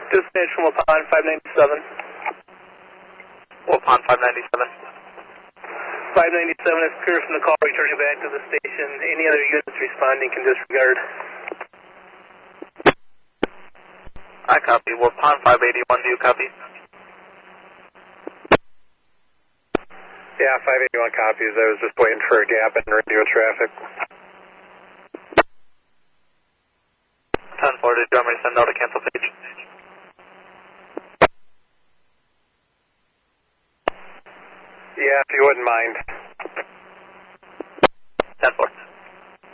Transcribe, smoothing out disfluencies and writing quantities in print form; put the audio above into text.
Dispatch from Waupun 597. Waupun 597. 597 is clear from the call, returning back to the station. Any other units responding can disregard. I copy. Waupun 581, do you copy? Yeah, 581 copies. I was just waiting for a gap in radio traffic. 10-4, did you want me to send out a cancel page? Yeah, if you wouldn't mind. 10-4.